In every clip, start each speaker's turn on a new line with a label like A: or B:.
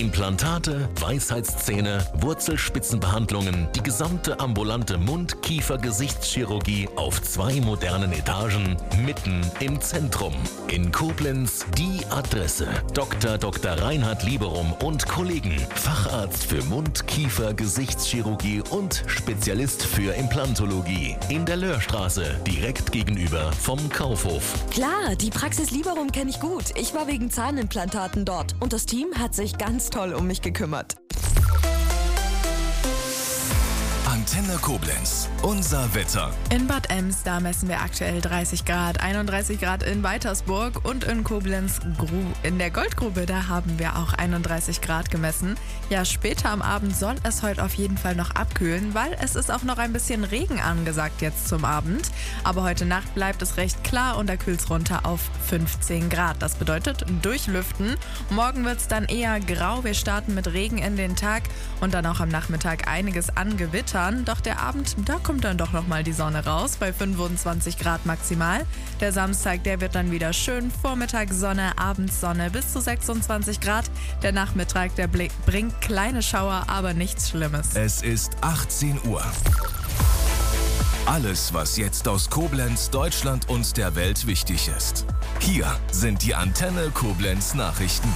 A: Implantate, Weisheitszähne, Wurzelspitzenbehandlungen, die gesamte ambulante Mund-Kiefer-Gesichtschirurgie auf 2 modernen Etagen, mitten im Zentrum. In Koblenz die Adresse. Dr. Reinhard Lieberum und Kollegen. Facharzt für Mund-Kiefer-Gesichtschirurgie und Spezialist für Implantologie. In der Löhrstraße, direkt gegenüber vom Kaufhof.
B: Klar, die Praxis Lieberum kenne ich gut. Ich war wegen Zahnimplantaten dort und das Team hat sich ganz toll um mich gekümmert.
A: Antenne Koblenz, unser Wetter.
C: In Bad Ems, da messen wir aktuell 30 Grad, 31 Grad in Weitersburg und in Koblenz in der Goldgrube, da haben wir auch 31 Grad gemessen. Ja, später am Abend soll es heute auf jeden Fall noch abkühlen, weil es ist auch noch ein bisschen Regen angesagt jetzt zum Abend. Aber heute Nacht bleibt es recht klar und da kühlt es runter auf 15 Grad. Das bedeutet durchlüften. Morgen wird es dann eher grau. Wir starten mit Regen in den Tag und dann auch am Nachmittag einiges an Gewitter. Doch der Abend, da kommt dann doch nochmal die Sonne raus, bei 25 Grad maximal. Der Samstag, der wird dann wieder schön. Vormittag Sonne, abends Sonne bis zu 26 Grad. Der Nachmittag, der bringt kleine Schauer, aber nichts Schlimmes.
A: Es ist 18 Uhr. Alles, was jetzt aus Koblenz, Deutschland und der Welt wichtig ist. Hier sind die Antenne Koblenz Nachrichten.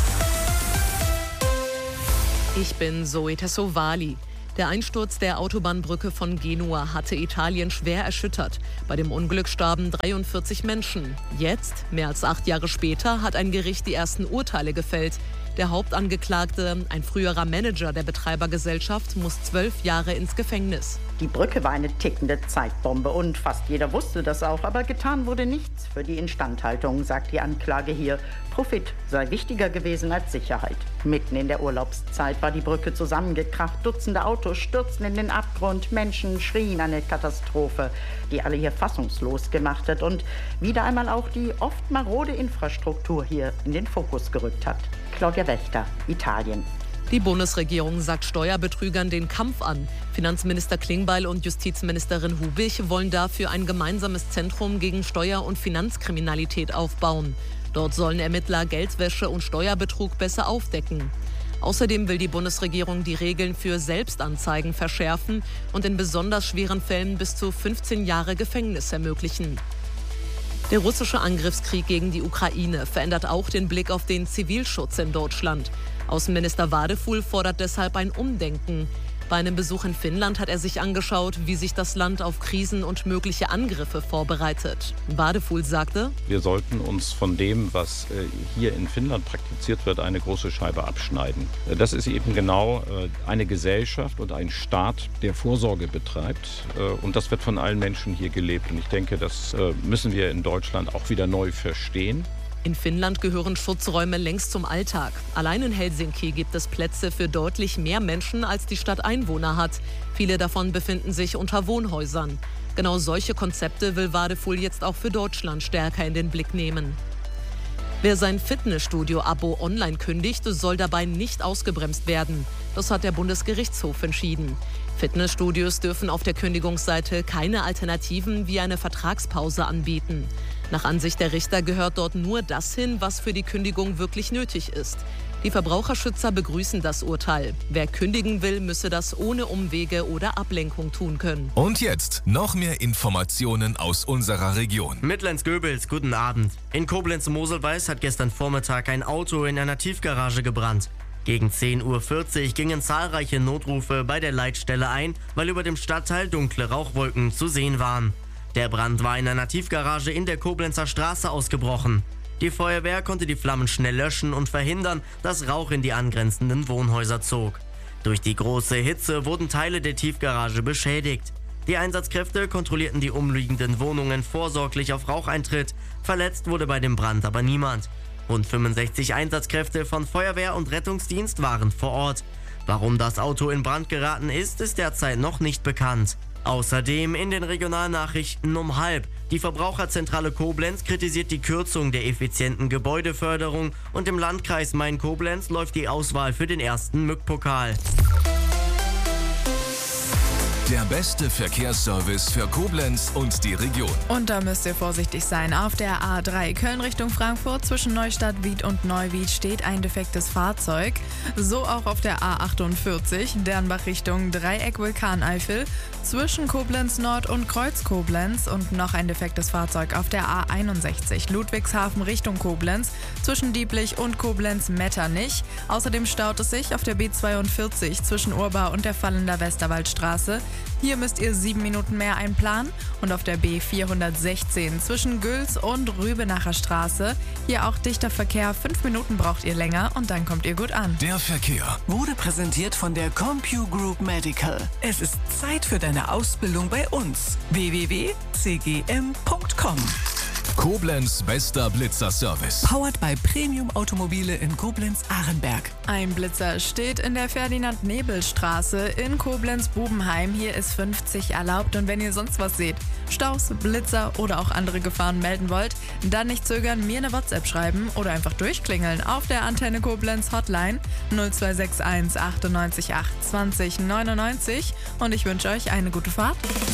D: Ich bin Zoe Tassovali. Der Einsturz der Autobahnbrücke von Genua hatte Italien schwer erschüttert. Bei dem Unglück starben 43 Menschen. Jetzt, mehr als 8 Jahre später, hat ein Gericht die ersten Urteile gefällt. Der Hauptangeklagte, ein früherer Manager der Betreibergesellschaft, muss 12 Jahre ins Gefängnis.
E: Die Brücke war eine tickende Zeitbombe und fast jeder wusste das auch, aber getan wurde nichts für die Instandhaltung, sagt die Anklage hier. Profit sei wichtiger gewesen als Sicherheit. Mitten in der Urlaubszeit war die Brücke zusammengekracht, Dutzende Autos stürzten in den Abgrund, Menschen schrien eine Katastrophe, die alle hier fassungslos gemacht hat und wieder einmal auch die oft marode Infrastruktur hier in den Fokus gerückt hat. Claudia Wächter, Italien.
D: Die Bundesregierung sagt Steuerbetrügern den Kampf an. Finanzminister Klingbeil und Justizministerin Hubig wollen dafür ein gemeinsames Zentrum gegen Steuer- und Finanzkriminalität aufbauen. Dort sollen Ermittler Geldwäsche und Steuerbetrug besser aufdecken. Außerdem will die Bundesregierung die Regeln für Selbstanzeigen verschärfen und in besonders schweren Fällen bis zu 15 Jahre Gefängnis ermöglichen. Der russische Angriffskrieg gegen die Ukraine verändert auch den Blick auf den Zivilschutz in Deutschland. Außenminister Wadefuhl fordert deshalb ein Umdenken. Bei einem Besuch in Finnland hat er sich angeschaut, wie sich das Land auf Krisen und mögliche Angriffe vorbereitet. Wadefuhl sagte:
F: Wir sollten uns von dem, was hier in Finnland praktiziert wird, eine große Scheibe abschneiden. Das ist eben genau eine Gesellschaft und ein Staat, der Vorsorge betreibt. Und das wird von allen Menschen hier gelebt. Und ich denke, das müssen wir in Deutschland auch wieder neu verstehen.
D: In Finnland gehören Schutzräume längst zum Alltag. Allein in Helsinki gibt es Plätze für deutlich mehr Menschen, als die Stadt Einwohner hat. Viele davon befinden sich unter Wohnhäusern. Genau solche Konzepte will Wadefuhl jetzt auch für Deutschland stärker in den Blick nehmen. Wer sein Fitnessstudio-Abo online kündigt, soll dabei nicht ausgebremst werden. Das hat der Bundesgerichtshof entschieden. Fitnessstudios dürfen auf der Kündigungsseite keine Alternativen wie eine Vertragspause anbieten. Nach Ansicht der Richter gehört dort nur das hin, was für die Kündigung wirklich nötig ist. Die Verbraucherschützer begrüßen das Urteil. Wer kündigen will, müsse das ohne Umwege oder Ablenkung tun können.
A: Und jetzt noch mehr Informationen aus unserer Region.
G: Mittlens-Göbels, guten Abend. In Koblenz-Moselweiß hat gestern Vormittag ein Auto in einer Tiefgarage gebrannt. Gegen 10:40 Uhr gingen zahlreiche Notrufe bei der Leitstelle ein, weil über dem Stadtteil dunkle Rauchwolken zu sehen waren. Der Brand war in einer Tiefgarage in der Koblenzer Straße ausgebrochen. Die Feuerwehr konnte die Flammen schnell löschen und verhindern, dass Rauch in die angrenzenden Wohnhäuser zog. Durch die große Hitze wurden Teile der Tiefgarage beschädigt. Die Einsatzkräfte kontrollierten die umliegenden Wohnungen vorsorglich auf Raucheintritt. Verletzt wurde bei dem Brand aber niemand. Rund 65 Einsatzkräfte von Feuerwehr und Rettungsdienst waren vor Ort. Warum das Auto in Brand geraten ist derzeit noch nicht bekannt. Außerdem in den Regionalnachrichten um 12:30. Die Verbraucherzentrale Koblenz kritisiert die Kürzung der effizienten Gebäudeförderung und im Landkreis Main-Koblenz läuft die Auswahl für den ersten Mück-Pokal.
H: Der beste Verkehrsservice für Koblenz und die Region.
C: Und da müsst ihr vorsichtig sein. Auf der A3 Köln Richtung Frankfurt zwischen Neustadt Wied und Neuwied steht ein defektes Fahrzeug. So auch auf der A48 Dernbach Richtung Dreieck Vulkaneifel zwischen Koblenz Nord und Kreuz Koblenz und noch ein defektes Fahrzeug auf der A61 Ludwigshafen Richtung Koblenz zwischen Dieblich und Koblenz-Metternich. Außerdem staut es sich auf der B42 zwischen Urbau und der Vallender Westerwaldstraße. Hier müsst ihr 7 Minuten mehr einplanen und auf der B416 zwischen Güls und Rübenacher Straße. Hier auch dichter Verkehr, 5 Minuten braucht ihr länger und dann kommt ihr gut an.
H: Der Verkehr
I: wurde präsentiert von der CompuGroup Medical. Es ist Zeit für deine Ausbildung bei uns. www.cgm.com.
H: Koblenz bester Blitzer-Service.
I: Powered by Premium Automobile in Koblenz-Ahrenberg.
C: Ein Blitzer steht in der Ferdinand-Nebel-Straße in Koblenz-Bubenheim. Hier ist 50 erlaubt und wenn ihr sonst was seht, Staus, Blitzer oder auch andere Gefahren melden wollt, dann nicht zögern, mir eine WhatsApp schreiben oder einfach durchklingeln auf der Antenne Koblenz Hotline 0261 98 8 20 99 und ich wünsche euch eine gute Fahrt.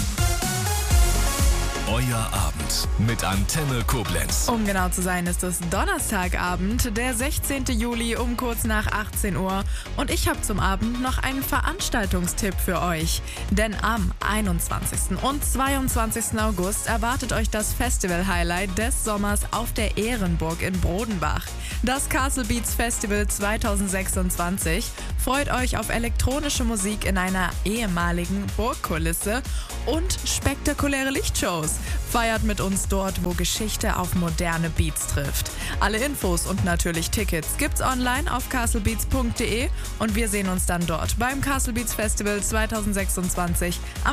H: Euer Abend mit Antenne Koblenz.
C: Um genau zu sein, ist es Donnerstagabend, der 16. Juli um kurz nach 18 Uhr. Und ich habe zum Abend noch einen Veranstaltungstipp für euch. Denn am 21. und 22. August erwartet euch das Festival-Highlight des Sommers auf der Ehrenburg in Brodenbach. Das Castle Beats Festival 2026 freut euch auf elektronische Musik in einer ehemaligen Burgkulisse und spektakuläre Lichtshows. Feiert mit uns dort, wo Geschichte auf moderne Beats trifft. Alle Infos und natürlich Tickets gibt's online auf castlebeats.de und wir sehen uns dann dort beim Castle Beats Festival 2026 am